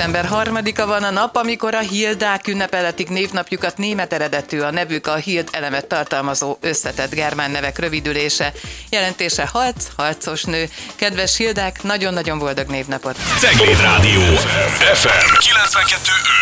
December 3-a van a nap, amikor a Hildák ünnepelhetik névnapjukat. Német eredetű a nevük, a Hild elemet tartalmazó összetett germán nevek rövidülése. Jelentése halc, harcos nő. Kedves Hildák, nagyon-nagyon boldog névnapot! Cegléd Rádió FM 92.5.